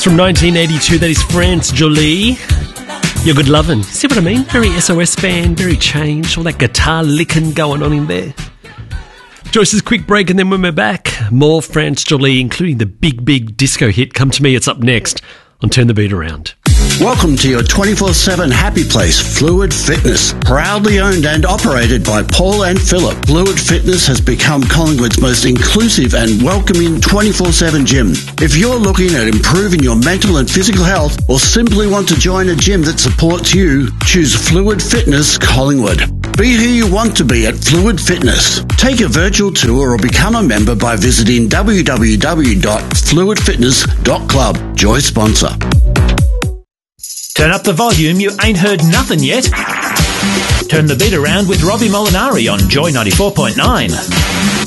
It's from 1982. That is France Jolie. You're Good Lovin'. See what I mean? Very SOS band, very changed. All that guitar licking going on in there. Joyce's quick break, and then when we're back, more France Jolie, including the big disco hit Come To Me. It's up next on Turn the Beat Around. Welcome to your 24/7 happy place, Fluid Fitness. Proudly owned and operated by Paul and Philip, Fluid Fitness has become Collingwood's most inclusive and welcoming 24/7 gym. If you're looking at improving your mental and physical health, or simply want to join a gym that supports you, choose Fluid Fitness Collingwood. Be who you want to be at Fluid Fitness. Take a virtual tour or become a member by visiting www.fluidfitness.club. Joy sponsor. Turn up the volume, you ain't heard nothing yet. Turn the beat around with Robbie Molinari on Joy 94.9.